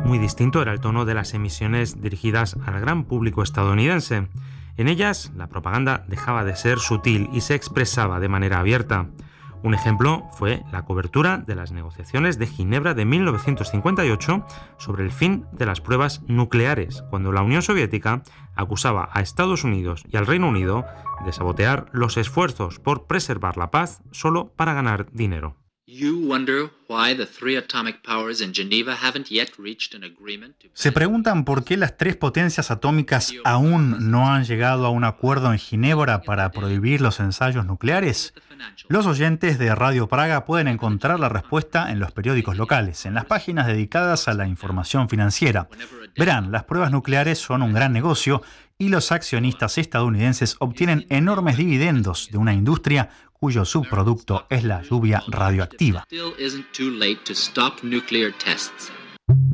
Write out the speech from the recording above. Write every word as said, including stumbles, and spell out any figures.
Muy distinto era el tono de las emisiones dirigidas al gran público estadounidense. En ellas, la propaganda dejaba de ser sutil y se expresaba de manera abierta. Un ejemplo fue la cobertura de las negociaciones de Ginebra de mil novecientos cincuenta y ocho sobre el fin de las pruebas nucleares, cuando la Unión Soviética acusaba a Estados Unidos y al Reino Unido de sabotear los esfuerzos por preservar la paz solo para ganar dinero. ¿Se preguntan por qué las tres potencias atómicas aún no han llegado a un acuerdo en Ginebra para prohibir los ensayos nucleares? Los oyentes de Radio Praga pueden encontrar la respuesta en los periódicos locales, en las páginas dedicadas a la información financiera. Verán, las pruebas nucleares son un gran negocio y los accionistas estadounidenses obtienen enormes dividendos de una industria cuyo subproducto es la lluvia radioactiva.